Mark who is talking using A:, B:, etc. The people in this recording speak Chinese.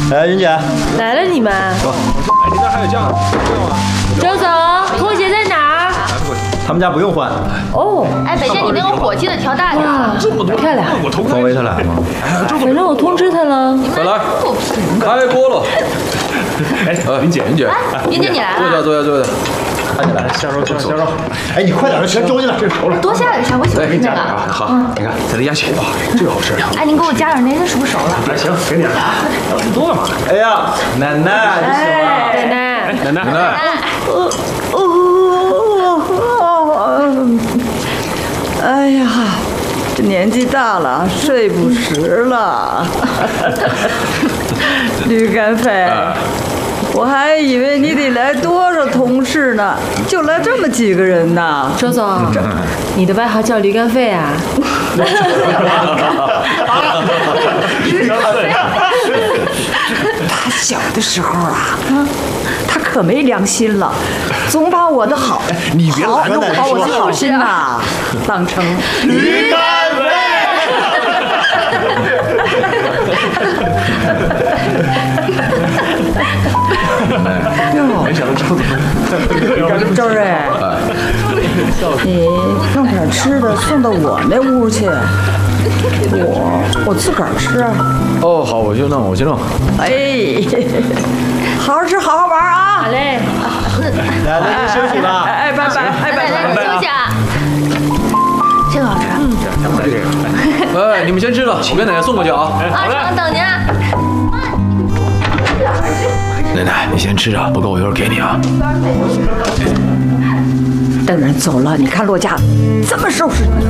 A: 哎，云姐，
B: 来了你们。
C: 走。哎，你那还有酱吗？
B: 周总，拖鞋在哪儿？
A: 他们家不用换。
B: 哦，
D: 哎，北姐，你那个火记得调大点。
C: 这么多，
B: 漂亮。
A: 方威他来吗？
B: 反正我通知他了。
C: 快来，开锅了。哎，云姐，
D: 云姐你来了。
C: 坐下。
A: 来，下肉。哎，你快点，全周进来，这熟了。
D: 多下点啥？我喜欢吃那个。
C: 好，你看，再来鸭血，这个好吃。
D: 哎，您给我加点那个，是不是熟了？
C: 哎，行，给你了。要吃多干嘛？
A: 哎呀，奶奶，
C: 奶。
E: 哎呀，这年纪大了，睡不实了。驴肝肺，我还以为你得来多少同事呢，就来这么几个人呢。
B: 周总，你的外号叫驴肝肺啊？
E: 他小的时候啊，他可没良心了，总把我的好，
A: 你别老跟奶奶
E: 把我的
A: 说
E: 好心呐当成
A: 驴肝肺。
C: 没想到
E: 周瑞，你弄点吃的送到我那屋去，我自个儿吃。
C: 哦，好，我去弄。
E: 哎，好好吃，好好玩啊！
B: 好嘞。
A: 奶奶先休息吧。
E: 哎，拜拜，哎，拜拜。
D: 休息啊。这个好吃。
C: 哎，你们先吃了，我给奶奶送过去啊。
D: 啊，成，等您啊。
C: 奶奶，你先吃着，不够我一会儿给你啊。
E: 等人走了，你看骆家这么收拾。